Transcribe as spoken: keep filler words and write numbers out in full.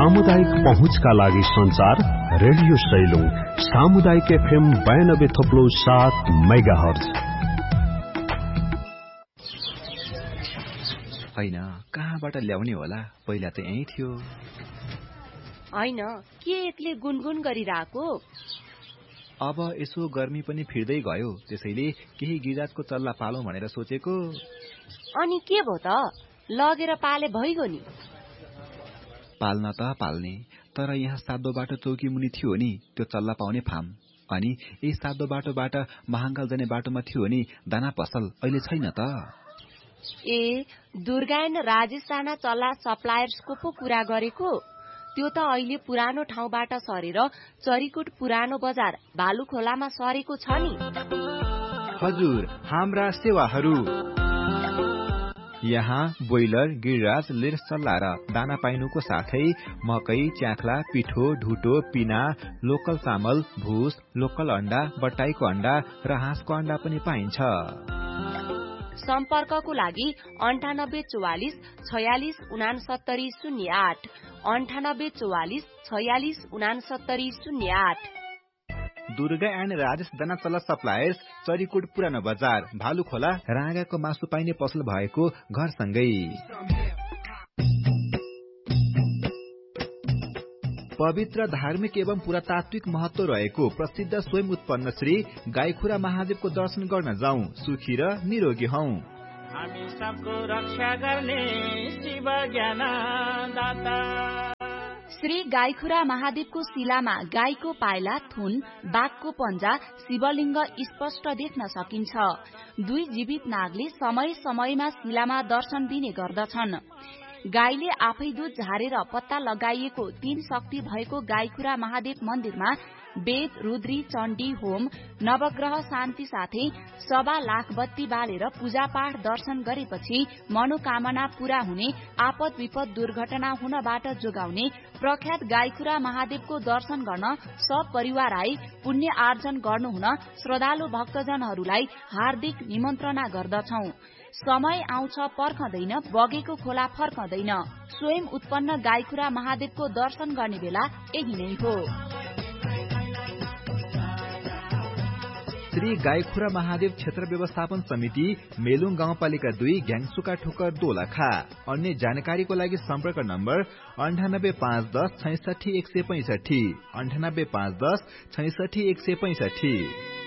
सामुदायिक पहुँचका लागि संचार रेडियो सैलुङ सामुदायिक एफएम बयानब्बे थप्लो सात मेगाहर्ज। हैन, कहाँबाट ल्याउने होला? पहिला त यही थियो। हैन, के एक्लै गुनगुन गरिरहेको? अब यसो गर्मी पनि फिर्दै गयो, त्यसैले केही गिराजको चल्ला पालौं भनेर सोचेको। अनि के भो त? लगेर पाले भइगयो नि। पाल्न त पाल्ने, तर यहाँ सातो बाटो चौकी मुनि थियो नि त्यो चल्ला पाउने फार्म। अनि यही सातो बाटोबाट महाङ्काल जाने बाटोमा थियो नि दाना पसल, अहिले छैन त। ए, दुर्गायन राजेश राणा चल्ला सप्लायर्सको पो कुरा गरेको? त्यो त अहिले पुरानो ठाउँबाट सरेर चरीकोट पुरानो बजार भालुखोलामा सरेको छ नि। हजुर, हाम्रा सेवाहरू यहाँ बोइलर, गिरिराज, लेस चल्ला र दाना पाइनुको साथै मकै, च्याख्ला, पिठो, ढुटो, पिना, लोकल चामल, भुस, लोकल अण्डा, बट्टाईको अण्डा र हाँसको अण्डा पनि पाइन्छ। सम्पर्कको लागि अन्ठानब्बे चौवालिस छयालिस उनासत्तरी शून्य आठ अन्ठानब्बे चौवालिस छयालिस उनासत्तरी शून्य आठ। दुर्गा एन्ड राजेश दाना चल्ला सप्लायर्स, चरीकोट पुरानो बजार भालुखोला, राँगाको मासु पाइने पसल भएको घरसँगै। पवित्र धार्मिक एवं पुरातात्विक महत्व रहेको प्रसिद्ध स्वयं उत्पन्न श्री गाईखुरा महादेवको दर्शन गर्न जाउँ, सुखी र निरोगी हौं। हामी सबको रक्षा गर्ने शिव ज्ञानदाता। श्री गाईखुरा महादेवको शिलामा गाईको पाइला, थुन, बाघको पञ्जा, शिवलिङ्ग स्पष्ट देख्न सकिन्छ। दुई जीवित नागले समय समयमा शिलामा दर्शन दिने गर्दछन्। गाईले आफै दूध झारेर पत्ता लगाइएको तीन शक्ति भएको गाईखुरा महादेव मन्दिरमा वेद, रुद्री, चण्डी होम, नवग्रह शान्ति साथै सवा लाख बत्ती बालेर पूजापाठ दर्शन गरेपछि मनोकामना पूरा हुने, आपद विपद दुर्घटना हुनबाट जोगाउने प्रख्यात गाईखुरा महादेवको दर्शन गर्न सब परिवार आई पुण्य आर्जन गर्नुहुन श्रद्धालु भक्तजनहरूलाई हार्दिक निमन्त्रणा गर्दछौ। समय आउँछ पर्खदैन, बगेको खोला फर्कदैन। स्वयं उत्पन्न गाईखुरा महादेवको दर्शन गर्ने बेला यही नै हो। श्री गाईखुरा महादेव क्षेत्र व्यवस्थापन समिति, मेलुङ गाउँपालिका दुई, घ्याङसुका ठोकर दोलखा। अन्य जानकारीको लागि सम्पर्क नम्बर अन्ठानब्बे पाँच दस छैसठी एक सय पैंसठी अन्ठानब्बे पाँच दस छैसठी एक सय पैंसठी।